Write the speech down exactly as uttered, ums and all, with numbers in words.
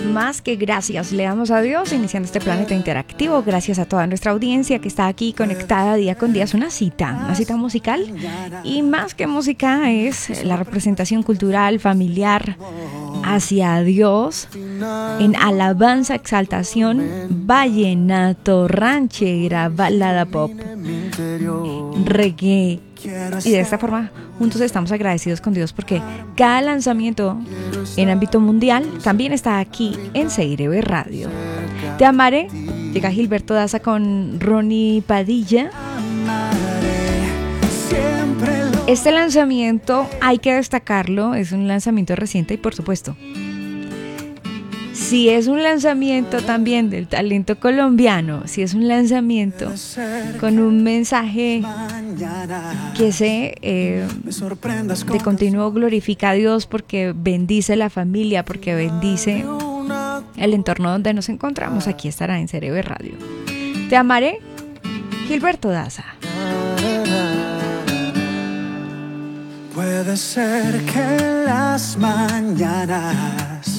más que gracias le damos a Dios iniciando este planeta interactivo. Gracias a toda nuestra audiencia que está aquí conectada día con día. Es una cita, una cita musical. Y más que música es la representación cultural, familiar hacia Dios en alabanza, exaltación, vallenato, ranchera, balada pop, reggae. Y de esta forma juntos estamos agradecidos con Dios porque cada lanzamiento en ámbito mundial también está aquí en C R B Radio. Te amaré, llega Gilberto Daza con Ronnie Padilla. Este lanzamiento hay que destacarlo, es un lanzamiento reciente y por supuesto, si es un lanzamiento también del talento colombiano, si es un lanzamiento con un mensaje que se eh, de continuo glorifica a Dios porque bendice la familia, porque bendice el entorno donde nos encontramos, aquí estará en C R B Radio. Te amaré, Gilberto Daza. Puede ser que en las mañanas